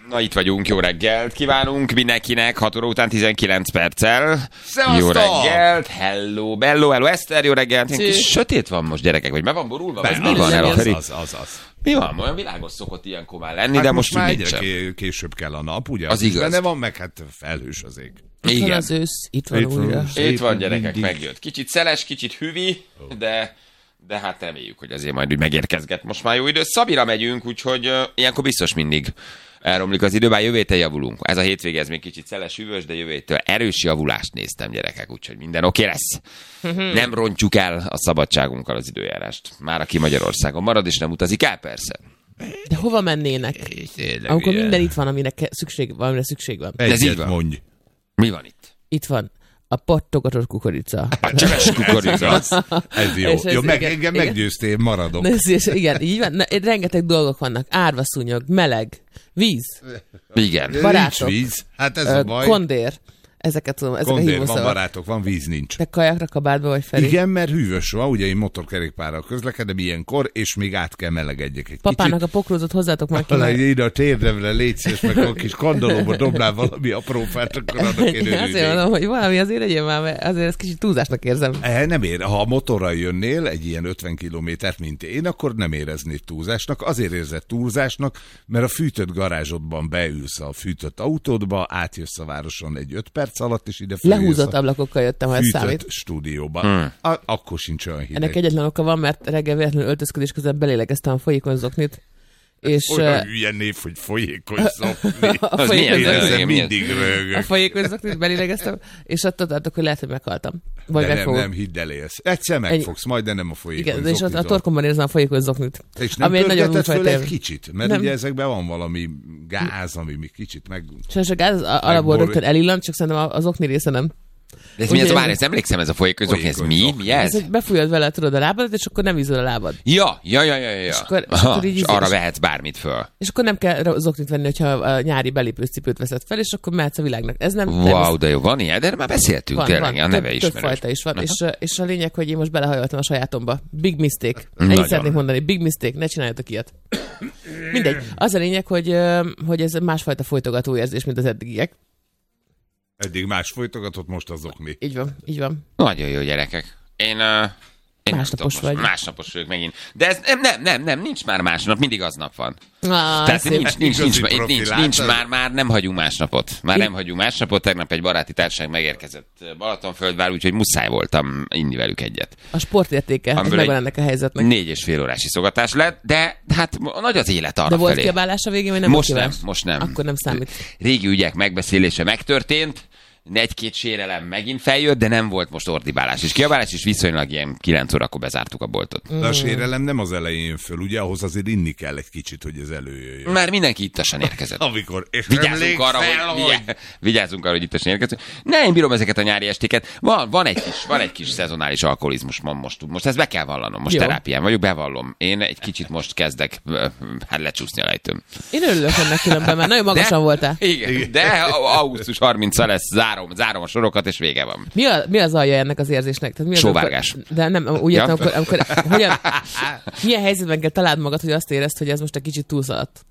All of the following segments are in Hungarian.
Na itt vagyunk, jó reggelt kívánunk mindenkinek, 6 óra után 19 perccel. Szevasztok! Jó reggelt, hello, bello, Eszter, jó reggelt. Kis sötét van most, gyerekek, vagy be van borulva? Mi van el a Feri? Az. Mi van? Olyan világos szokott ilyenkor már lenni, Hát de most már nincs. egyre később kell a nap, ugye? Az igaz. Benne van, meg hát felhős az ég. Itt van Igen. az ősz, itt van újra. Itt van, gyerekek, megjött. Kicsit szeles, kicsit hüvi, de hát reméljük, hogy azért majd úgy megérkezget most már jó idő. Szabira megyünk, úgyhogy ilyenkor biztos mindig elromlik az idő, bár jövő héten javulunk. Ez a hétvége, ez még kicsit szeles, hűvös, de jövő héttől erős javulást néztem, gyerekek, úgyhogy minden oké lesz. Nem rontjuk el a szabadságunkkal az időjárást. Már aki Magyarországon marad, és nem utazik el, persze. De hova mennének? Amikor minden itt van, amire szükség van. Ez így Egyet van. mondj. Mi van itt? Itt van a pattogatott kukorica. A csöves kukorica. Ez jó. És ez Jó, igen, engem igen. meggyőztél, én maradok. Igen, így van. Rengeteg dolgok vannak. Árvaszúnyog, meleg, víz, Igen. barátok. Nincs víz. Hát ez a baj. kondér. Ezeket tudom, ezek a Kondér, van hívószavak. barátok, van víz, nincs. Te kajakra, kabátba vagy, Feri? Igen, mert hűvös van, ugye én motorkerékpárral közlekedem ilyenkor, és még át kell melegedjek egy Papának a pokrózot hozzátok már ki. kicsit. Ide a térdemre légy szíves, meg a kis kandalóba dobnál valami apró fát, akkor annak én Azért örülnék. mondom, hogy valami azért legyen már, mert azért ezt kicsit túlzásnak érzem. Nem ér. Ha a motorral jönnél egy ilyen 50 kilométert, mint én, akkor nem éreznéd túlzásnak. Azért érzed túlzásnak, mert a fűtött garázsodban beülsz a fűtött autódba, átjössz a városon egy 5 perc alatt, és ide Lehúzott ablakokkal jöttem, ha ez fűtött számít. stúdióba. Akkor sincs olyan hideg. Ennek egyetlen oka van, mert reggel véletlenül öltözködés közben belélegeztem a folyékony zoknit. És Olyan hülye név, hogy folyékony szokni. a Az milyen folyékony zoknit? zoknit, Ezzel mindig a röhögök. folyékony zoknit belélegeztem, és attól tartok, hogy lehet, hogy meghaltam. Vagy De meg fogok. nem, hidd el, élsz. Egyszer megfogsz, majd, de nem a folyékony Igen, és ott a zoknitól. torkomban érzem a folyékony zoknit. És nem ami egy nagyon pörgeted föl újfajta egy kicsit, mert Nem. ugye ezekben van valami gáz, ami még kicsit meg... Sajnos a gáz alapból rögtön elillant, csak szerintem az okni része nem. De ez mi ez a Ugye- várj, ezt emlékszem, ez a folyékony, ez mi? Mi Ez, ez? hogy befújod vele, tudod, a lábadat, és akkor nem vízol a lábad. Ja. És akkor így És ízol. arra vehetsz bármit föl. És akkor nem kell zoknit venni, hogyha a nyári belépős cipőt veszed fel, és akkor mehetsz a világnak. Ez nem... Wow, de jó, van ilyen, de erről már beszéltünk, tényleg, a neve több ismerős. fajta is van, és a lényeg, hogy én most belehajoltam a sajátomba. Big mistake. Nagyon. Ennyit szeretnék mondani, big mistake, ne csináljatok ilyet. Mindegy. Az a lényeg, hogy ez másfajta folytogató érzés, mint az eddigiek. Eddig más folytogatott, most az okni. Így van, így van. Nagyon jó, gyerekek. Én Másnapos nem tudom, vagy. másnapos vagyok megint. De ez nem, nincs már másnap, mindig aznap van. Tehát Szép. nincs már nem hagyunk másnapot. Nem hagyunk másnapot, tegnap egy baráti társaság megérkezett Balatonföldvár, úgyhogy muszáj voltam inni velük egyet. A sportértéke, ez Amiből megvan egy ennek a helyzetnek. 4,5 órás iszogatás lett, de hát nagy az élet arra De volt felé. kiabálás a végén, vagy nem Most volt nem, kiabálás? most nem. Akkor nem számít. Régi ügyek megbeszélése megtörtént, egy-két sérelem megint feljött, de nem volt most ordibálás és kiabálás, és viszonylag ilyen 9 órakor bezártuk a boltot. De a sérelem nem az elején jön föl, ugye ahhoz azért inni kell egy kicsit, hogy ez előjöjjön. Már mindenki ittasan érkezett. Amikor, és Vigyázzunk arra, vigyázzunk arra, hogy ittasan érkezünk. Ne, én bírom ezeket a nyári estéket. Van egy kis szezonális alkoholizmus most ezt be kell vallanom. Most Jó. terápián vagyok, bevallom. Én egy kicsit most kezdek lecsúszni a lejtőm. Én örülök ennek különben, mert nagyon magasan voltál. Igen, de augusztus 30-a lesz, zárom a sorokat, és vége van. Mi az alja ennek az érzésnek? Tehát mi az, Sóvárgás. De nem, úgy Ja. értem, amikor milyen helyzetben kell találd magad, hogy azt érezd, hogy ez most egy kicsit túlszaladt?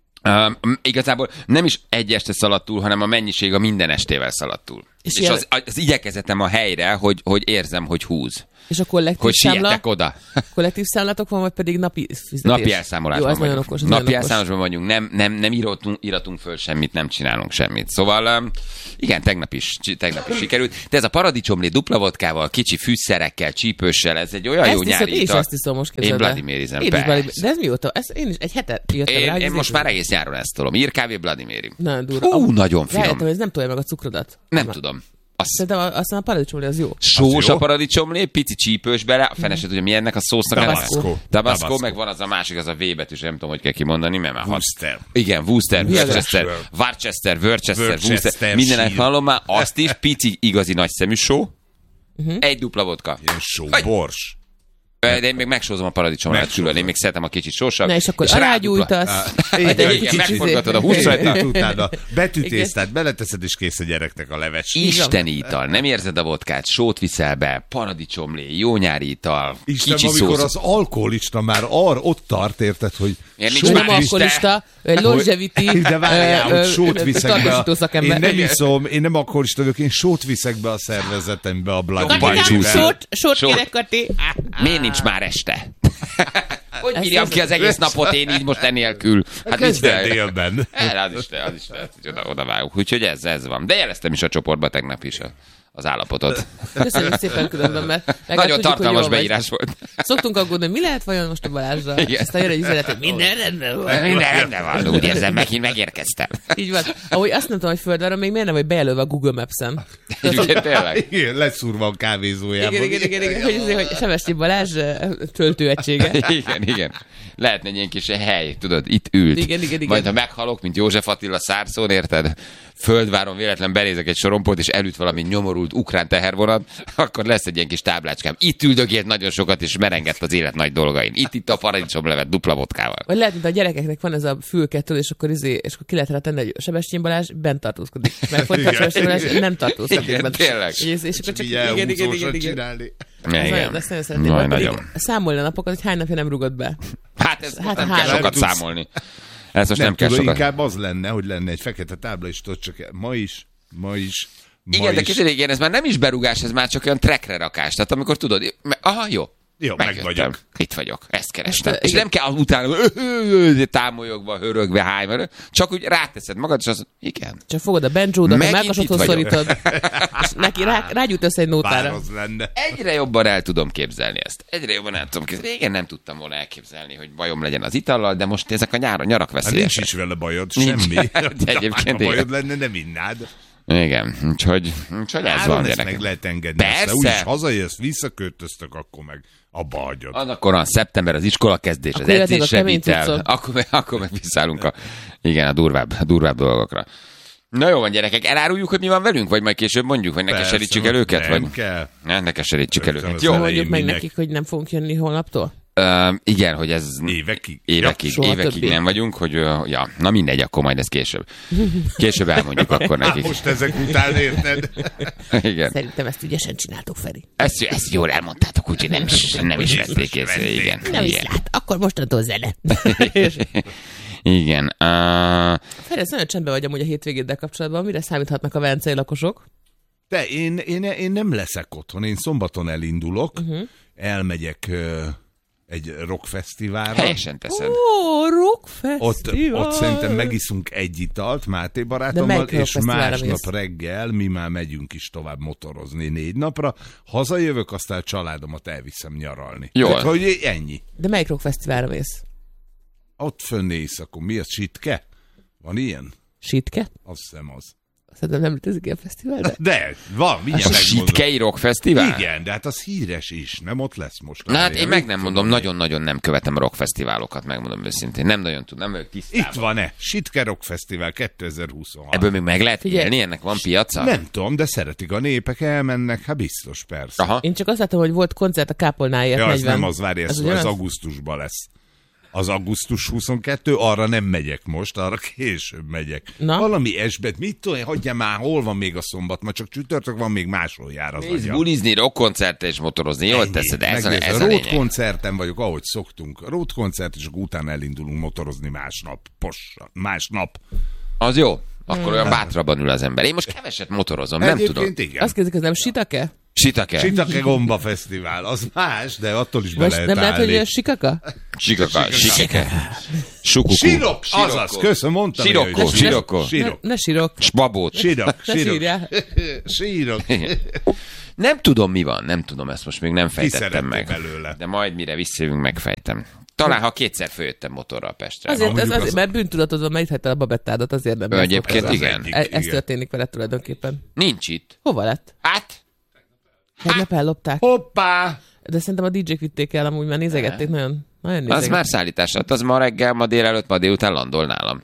Igazából nem is egy este szaladt túl, hanem a mennyiség a minden estével szaladt túl. És ilyen- az igyekezetem a helyre, hogy érzem, hogy húz. És a kollektív Hogy számla? siettek oda. Kollektív számlatok van, vagy pedig napi fizetés? Napi elszámolásban Jó, az nagyon vagyunk. okos. Napi elszámolásban vagyunk, nem íratunk föl semmit, nem csinálunk semmit. Szóval igen, tegnap is sikerült. De ez a paradicsomlé dupla vodkával, kicsi fűszerekkel, csípőssel, ez egy olyan jó nyári Én is ital. ezt iszom most, Én képzeld el. Vladimirizem, Én is persze. Vladimir. De ez mióta? Én is egy hete jöttem rá. hogy Én ez most így- már egész nyáron ezt tolom. Írkávé Vladimirim. Nagyon durva. Nagyon finom. Rájöttem, hogy ez nem tolja meg a cukrodat. Nem tudom. Szerintem aztán a paradicsomlé az jó. Sós jó. a paradicsomlé, pici csípős bele, a fene se tudja, mi ennek a szósznak a neve. Tabasco. Tabasco, meg van az a másik, az a V betűs, nem tudom, hogy kell kimondani, mert már Worcester. Igen, Worcester, Mi az? Worcester, Worcester, Worcester, mindenek sír. hallom már, azt is, pici, igazi nagy szemű só, egy dupla vodka. Ilyen só, Vagy- bors. De én még megsózom a paradicsomot külön, én még szeretem a kicsit sósabb. Na és akkor alágyújtasz. Igen, megforgatod a húst rajta. Utána betűtésztát beleteszed, és kész a gyereknek a leves. Isteni ital, nem érzed a vodkát, sót viszel be, paradicsomlé, jó nyári ital, Isten, kicsi amikor szósz. az alkoholista már ott tart, érted, hogy Nincs Ő már nem alkoholista, longevity, de várjál, hogy sót viszek tartósító be. szakember. Én nem iszom, én nem alkoholista vagyok, én sót viszek be a szervezetembe a blood Katikám, Sót kérek, Kati. Miért nincs már este? Hogy Ez bírjam az- ki az egész napot én így most enélkül? Hát nincs kezdett délben. Az is lehet, hogy oda vágunk. Úgyhogy ez van. De jeleztem is a csoportba tegnap is az állapotot. Köszönjük szépen különben, mert legalább Nagyon tudjuk, hogy tartalmas jól vagy. beírás volt. Szoktunk aggódni, hogy mi lehet vajon most a Balázsra? Igen. Aztán jön egy üzenet, hogy minden rendben van. Minden rendben van, úgy érzem, megint megérkeztem. Így van. Ahogy azt nem tudom, hogy földre, még miért nem vagy bejelölve a Google Maps-en. Ugye, tényleg? Igen, leszúrva a kávézójában. Igen. Hogy Sevestyi Balázs töltőegysége. Igen. Lehetne egy ilyen kis hely, tudod, itt ült. Igen. Majd ha meghalok, mint József Attila Szárszón, érted? Földváron véletlen benézek egy sorompót, és elüt valami nyomorult ukrán tehervonat, akkor lesz egy ilyen kis táblácskám. Itt üldögélt nagyon sokat, és merengett az élet nagy dolgain. Itt a paradicsomlevet dupla vodkával. Vagy lehet, mint a gyerekeknek van ez a fülkettől, és akkor ki lehet rá tenni, hogy Sebestyén Balázs bent tartózkodik. Mert folytatva Sebestyén Balázs nem tartózkodik Igen, bent. tényleg. És akkor csak Így elhúzósat igen. csinálni. Igen. Ezt nagyon szeretném. Majd Pedig nagyon. számolni a napokat, hogy hány napja nem rugott be. Hát ez Hát nem hány kell sokat tudsz. számolni. Ez most nem Nem kell tudom, sokat. inkább az lenne, hogy lenne egy fekete tábla, és tudod csak ma is. Igen, de kicsit igen, ez már nem is berugás, ez már csak olyan trackre rakás. Tehát amikor tudod, aha, jó. Jó, Megjöttem. meg vagyok. Itt vagyok, ezt kerestem. Most, És igen. nem kell utána támolyogva, hörögve, hájva, csak úgy ráteszed magad, és az, igen. Csak fogod a benjódat, a Megint melkasodhoz itt vagyok. szorítod, és neki rágyújtasz egy Bár nótára. az lenne. Egyre jobban el tudom képzelni ezt. Egyre jobban el tudom képzelni. Régen nem tudtam volna elképzelni, hogy bajom legyen az itallal, de most ezek a nyarak Hát nincs veszélyesek. is vele bajod, Nincs. semmi. De egyébként ha bajod igen. lenne, nem innád. Igen, úgyhogy ez Áron van, ezt gyerekek. meg lehet engedni. Persze. Aztán úgyis hazajössz, visszaköltöztök, akkor meg abba hagyod. Akkor van szeptember, az iskola kezdés, Akkor az jöhetnek a edzésre kemény vitel. cuccok. Akkor meg visszaállunk a durvább dolgokra. Na jó van, gyerekek, eláruljuk, hogy mi van velünk, vagy majd később mondjuk, vagy ne Persze, keserítsük el őket? nem vagy? kell. Ne keserítsük el Rögtön őket. az Jó, elején. Mondjuk meg minek? nekik, hogy nem fogunk jönni holnaptól. igen, hogy ez Évekig. Soha évekig többé. nem vagyunk, hogy ja, na mindegy, akkor majd ez később. Később elmondjuk akkor nekik. Most ezek után érted? Igen. Szerintem ezt ügyesen csináltuk, Feri. Ezt jól elmondtátok, úgyhogy nem is vették észre. Igen. Nem is Igen. lát, akkor mostantól zene. Igen. Feri, ezt nagyon csendben vagy amúgy a hétvégéddel kapcsolatban. Mire számíthatnak a velencei lakosok? De én nem leszek otthon, én szombaton elindulok, elmegyek egy rockfesztiválra. Helyesen teszed. Ó, rockfesztivál! Ott szerintem megiszunk egy italt Máté De barátommal, melyik és rockfesztiválra másnap mész? reggel mi már megyünk is tovább motorozni 4 napra. Hazajövök, aztán a családomat elviszem nyaralni. Jól. Tehát, hogy ennyi. De melyik rockfesztiválra mész? Ott fönn éjszakon. Mi az, Sitke? Van ilyen? Sitke? Azt hiszem az. Szerintem nem létezik ilyen fesztivál, de... De, van, A mindjárt megmondom. Sitkei Rock Fesztivál? Igen, de hát az híres is, nem ott lesz most. Na hát Azért én meg nem mit mondom, tudom nagyon-nagyon nem követem a rockfesztiválokat, megmondom őszintén. Nem nagyon tudom, nem vagyok én. tisztában. Itt van-e? Sitke Rock Fesztivál 2026. Ebből még meg lehet Figyelj. élni? Ennek van piaca? Nem tudom, de szeretik a népek, elmennek, hát biztos, persze. Aha. Én csak azt láttam, hogy volt koncert a Kápolnáért Ja, 40. az nem az, várj, ez ugyanaz? augusztusban lesz. Az augusztus 22, arra nem megyek most, arra később megyek. Na? Valami esbet, mit tudom, én, hagyja már, hol van még a szombat, ma csak csütörtök van, még máshol jár az Nézd, agyam. bulizni, rockkoncertre és motorozni, jól Ennyi. teszed, ez Megnézd, a road lényeg. koncerten vagyok, ahogy szoktunk. Road koncert, és akkor utána elindulunk motorozni másnap. Az jó. Akkor olyan bátrabban ül az ember. Én most keveset motorozom, nem tudom. Egyébként igen. Azt kérdezik, az nem Sitake? Sitake. Sitake Gomba Fesztivál, az más, de attól is be Vagy lehet nem lehet, állni. hogy Sikaka? Sikake. Sukuku. Sirok, azaz, köszönöm, mondtam. Sirokko, hogy Sirokko. Sirok. Ne sírok. Spabót. Sirok, Ne sirok. sírjál. Sírok. Nem tudom, mi van, nem tudom, ezt most még nem fejtettem szerettél meg. belőle? De majd mire visszajövünk, megfejtem. Talán, ha kétszer följöttem motorral Pestre. Azért, mondjuk azért az- mert bűntudatod van, mert itt hagytad a babettádat, azért nem. Egyébként megfogtad. igen. egyik. Ez Igen. történik veled tulajdonképpen. Nincs itt. Hova lett? Hát, Tegnap ellopták. Hoppá! De szerintem a DJ-k vitték el, amúgy már nézegették, nagyon az nézegették. már szállítás lett. Az ma reggel, ma délelőtt, ma délután landol nálam.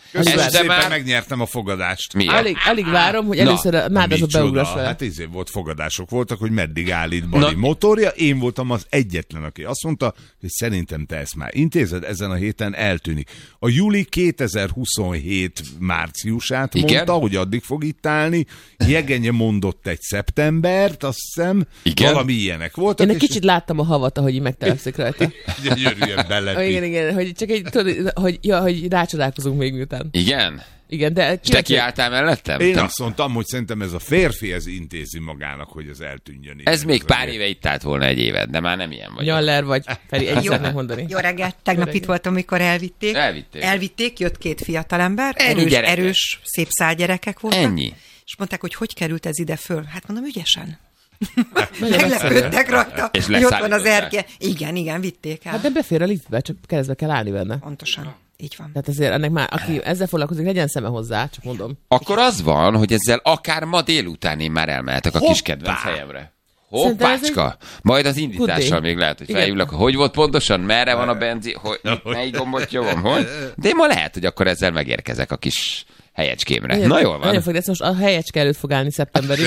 Köszönöm szépen, már... megnyertem a fogadást. Alig várom, hogy először a nádasba beugrass vele. Hát volt fogadások voltak, hogy meddig állít Bali motorja. Én voltam az egyetlen, aki azt mondta, hogy szerintem te ezt már intézed, ezen a héten eltűnik. A Juli 2027 márciusát mondta, hogy addig fog itt állni. Jegenye mondott egy szeptembert, azt hiszem. Igen? Valami ilyenek voltak. Én egy kicsit láttam a havat, ahogy így megtelepszik rajta. Gyönyörűen belepít. Igen, hogy csak egy, tudod, hogy rácsodálkozunk még miután. Igen, de... És te kiálltál mellettem? Én azt mondtam, hogy szerintem ez a férfi, ez intézi magának, hogy ez eltűnjön. Ez még pár éve itt állt volna egy évet, de már nem ilyen vagy. Nyaller vagy, Feri, egy szeretnék mondani. Jó reggelt, tegnap itt voltam, amikor elvitték, jött két fiatalember, erős, szép szálgyerekek voltak. Ennyi. És mondták, hogy került ez ide föl. Hát mondom, ügyesen. Meglepődtek rajta, és hogy ott van az erke. Igen, vitték el. Hát de befér a liftbe, csak keresztbe kell állni benne. Pontosan. Így van. Tehát azért ennek már, aki ezzel foglalkozik, legyen szeme hozzá, csak mondom. Akkor az van, hogy ezzel akár ma délután én már elmehetek a kis kedvenc helyemre. Hoppácska! Majd az indítással még lehet, hogy felhívlak. Hogy volt pontosan? Merre van a benzin? Melyik gombot nyomom? De ma lehet, hogy akkor ezzel megérkezek a kis helyecskémre. Na jól van. Nagyon fog, de most a helyecske előtt fog állni szeptemberig.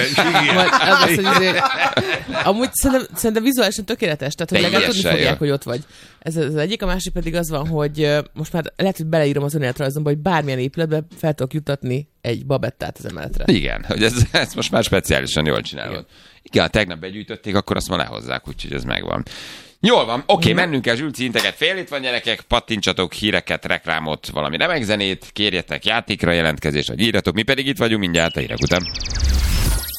Amúgy szerintem vizuálisan tökéletes, tehát hogy legalább tudni fogják, hogy ott vagy. Ez az egyik, a másik pedig az van, hogy most már lehet, hogy beleírom az önéletrajzomba, hogy bármilyen épületbe fel tudok juttatni egy babettát az emeletre. Igen, hogy ez most már speciálisan jól csinálod. Igen, ha tegnap begyűjtötték, akkor azt ma lehozzák, úgyhogy ez megvan. Jól van, oké, mennünk el, Zsülci integet, fél itt van gyerekek, pattintsatok híreket, reklámot, valami remek zenét, kérjetek játékra jelentkezést, vagy írjatok, mi pedig itt vagyunk mindjárt a hírek után.